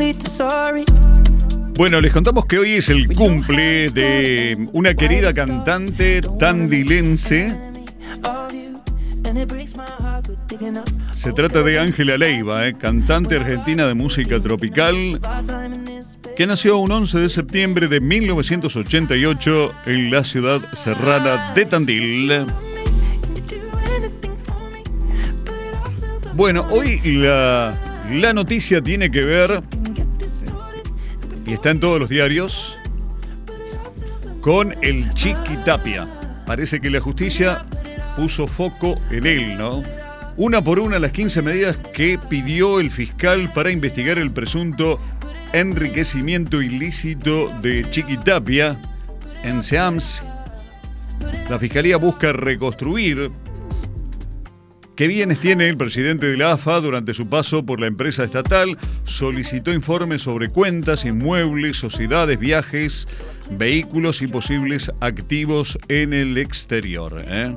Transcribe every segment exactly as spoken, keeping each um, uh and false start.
Bueno, les contamos que hoy es el cumple de una querida cantante tandilense. Se trata de Ángela Leiva, eh, cantante argentina de música tropical, que nació un once de septiembre de mil novecientos ochenta y ocho en la ciudad serrana de Tandil. Bueno, hoy la, la noticia tiene que ver, y está en todos los diarios, con el Chiquitapia. Parece que la justicia puso foco en él, ¿no? Una por una las quince medidas que pidió el fiscal para investigar el presunto enriquecimiento ilícito de Chiquitapia en Seams. La fiscalía busca reconstruir qué bienes tiene el presidente de la A F A durante su paso por la empresa estatal. Solicitó informes sobre cuentas, inmuebles, sociedades, viajes, vehículos y posibles activos en el exterior, ¿eh?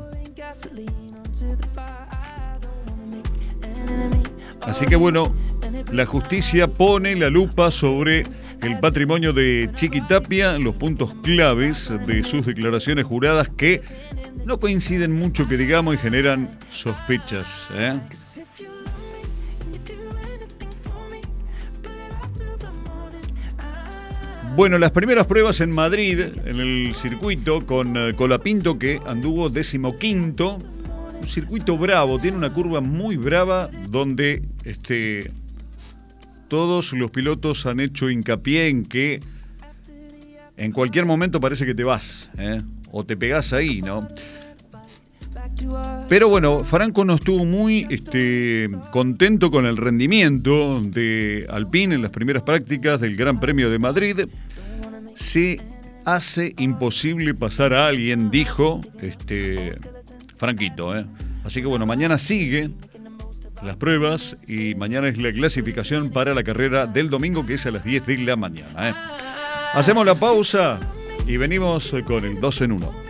Así que bueno, la justicia pone la lupa sobre el patrimonio de Chiquitapia, los puntos claves de sus declaraciones juradas que no coinciden mucho, que digamos, y generan sospechas, ¿eh? Bueno, las primeras pruebas en Madrid, en el circuito, con uh, Colapinto, que anduvo decimoquinto. Un circuito bravo, tiene una curva muy brava donde este, todos los pilotos han hecho hincapié en que en cualquier momento parece que te vas, ¿eh? O te pegás ahí, ¿no? Pero bueno, Franco no estuvo muy este, contento con el rendimiento de Alpine en las primeras prácticas del Gran Premio de Madrid. Se hace imposible pasar a alguien, dijo este, Franquito, ¿eh? Así que bueno, mañana siguen las pruebas y mañana es la clasificación para la carrera del domingo, que es a las diez de la mañana, ¿eh? Hacemos la pausa y venimos con el dos en uno.